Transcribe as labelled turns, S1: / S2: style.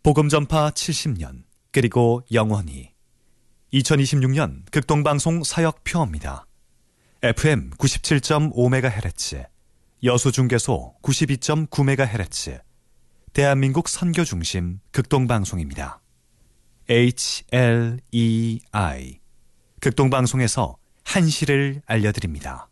S1: 복음전파 70년, 그리고 영원히 2026년 극동방송 사역표입니다. FM 97.5MHz, 여수중개소 92.9MHz, 대한민국 선교중심 극동방송입니다. HLEI, 극동방송에서 한시를 알려드립니다.